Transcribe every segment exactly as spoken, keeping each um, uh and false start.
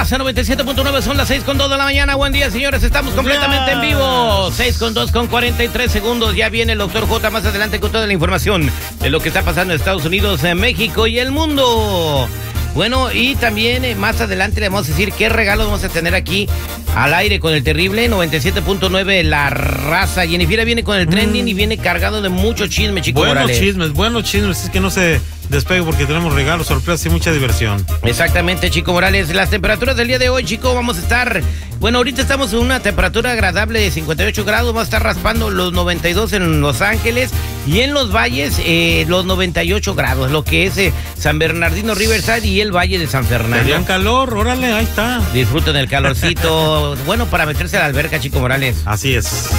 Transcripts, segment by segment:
Pasa noventa y siete punto nueve, son las seis con dos de la mañana. Buen día, señores, estamos completamente en vivo. seis con dos con cuarenta y tres segundos. Ya viene el doctor J más adelante con toda la información de lo que está pasando en Estados Unidos, en México y el mundo. Bueno, y también eh, más adelante le vamos a decir qué regalos vamos a tener aquí al aire con el terrible noventa y siete punto nueve, La Raza. Jennifer viene con el mm. trending y viene cargado de mucho chisme, Chico Buenos Morales. chismes, buenos chismes. Es que no se despegue porque tenemos regalos, sorpresas y mucha diversión. Exactamente, Chico Morales. Las temperaturas del día de hoy, Chico, vamos a estar... Bueno, ahorita estamos en una temperatura agradable de cincuenta y ocho grados. Vamos a estar raspando los noventa y dos en Los Ángeles y en los valles eh, los noventa y ocho grados, lo que es eh, San Bernardino, Riverside y el Valle de San Fernando. Tenían calor, órale, ahí está. Disfruten el calorcito. Bueno, para meterse a la alberca, Chico Morales. Así es.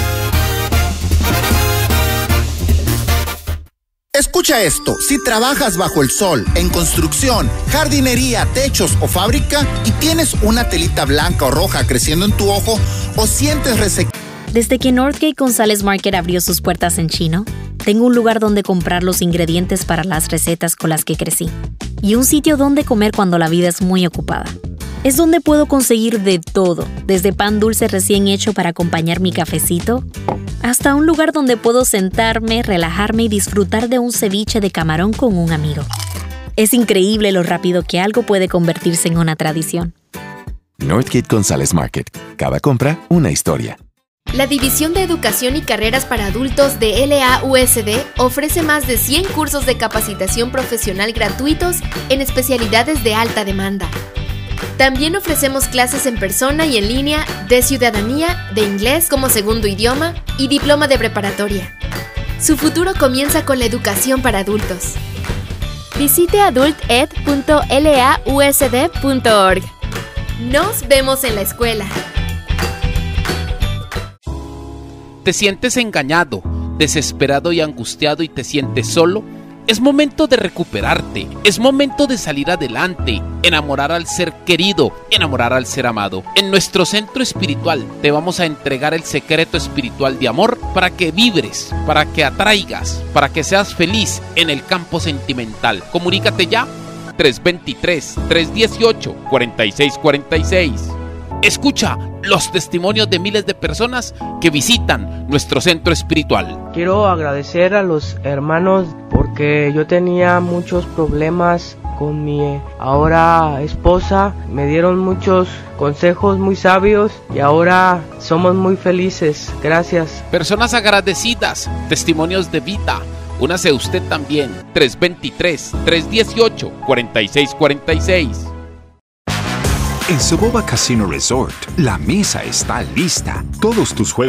Escucha esto, si trabajas bajo el sol, en construcción, jardinería, techos o fábrica y tienes una telita blanca o roja creciendo en tu ojo o sientes resequedad. Desde que Northgate González Market abrió sus puertas en Chino, tengo un lugar donde comprar los ingredientes para las recetas con las que crecí y un sitio donde comer cuando la vida es muy ocupada. Es donde puedo conseguir de todo, desde pan dulce recién hecho para acompañar mi cafecito, hasta un lugar donde puedo sentarme, relajarme y disfrutar de un ceviche de camarón con un amigo. Es increíble lo rápido que algo puede convertirse en una tradición. Northgate González Market. Cada compra, una historia. La División de Educación y Carreras para Adultos de L A U S D ofrece más de cien cursos de capacitación profesional gratuitos en especialidades de alta demanda. También ofrecemos clases en persona y en línea de ciudadanía, de inglés como segundo idioma y diploma de preparatoria. Su futuro comienza con la educación para adultos. Visite adult ed punto l a u s d punto org. Nos vemos en la escuela. ¿Te sientes engañado, desesperado y angustiado y te sientes solo? Es momento de recuperarte, es momento de salir adelante, enamorar al ser querido, enamorar al ser amado. En nuestro centro espiritual te vamos a entregar el secreto espiritual de amor para que vibres, para que atraigas, para que seas feliz en el campo sentimental. Comunícate ya, tres dos tres, tres uno ocho, cuatro seis cuatro seis. Escucha los testimonios de miles de personas que visitan nuestro centro espiritual. Quiero agradecer a los hermanos porque yo tenía muchos problemas con mi ahora esposa. Me dieron muchos consejos muy sabios y ahora somos muy felices. Gracias. Personas agradecidas, testimonios de vida. Únase usted también. tres dos tres, tres uno ocho, cuatro seis cuatro seis. En Soboba Casino Resort, la mesa está lista. Todos tus juegos